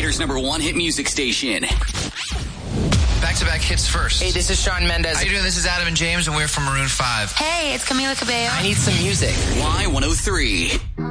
Weather's #1 hit music station. Back-to-back hits first. Hey, this is Shawn Mendes. How you doing? This is Adam and James, and we're from Maroon 5. Hey, it's Camila Cabello. I need some music. Y103.